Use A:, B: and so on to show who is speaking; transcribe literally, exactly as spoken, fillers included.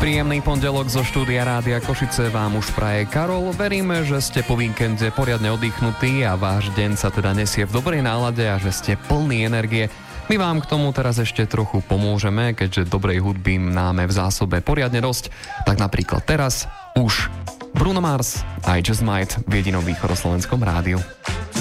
A: Príjemný pondelok zo štúdia Rádia Košice vám už praje Karol. Veríme, že ste po víkende poriadne oddychnutí a váš deň sa teda nesie v dobrej nálade a že ste plní energie. My vám k tomu teraz ešte trochu pomôžeme, keďže dobrej hudby máme v zásobe poriadne dosť. Tak napríklad teraz už Bruno Mars, I Just Might v jedinom východoslovenskom rádiu.